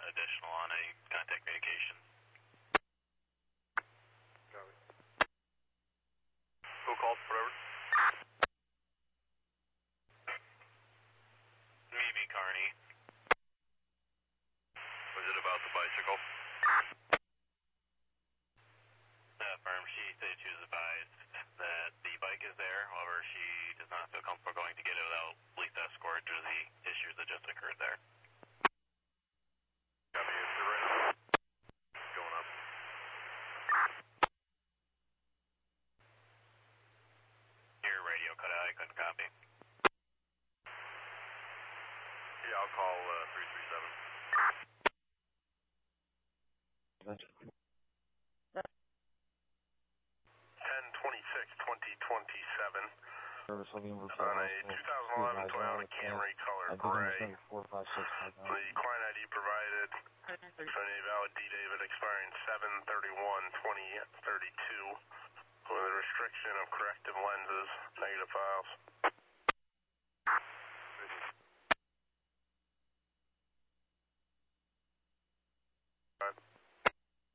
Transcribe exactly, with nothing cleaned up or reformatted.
additional on a contact communication. Copy. Who called for over? Mimi Carney. Was it about the bicycle? Affirm. She said she was advised that the bike is there, however, she does not feel comfortable going to get it without police escort due to the issues that just occurred there. Copy. It's the right going up. Your radio cut out. I couldn't copy. Yeah, I'll call uh, three three seven. ten twenty-six twenty twenty-seven. Service looking for On a two thousand eleven Toyota Camry color gray. four five six The client I D provided, showing a valid D David expiring seven thirty-one twenty thirty-two with a restriction of corrective lenses, negative files.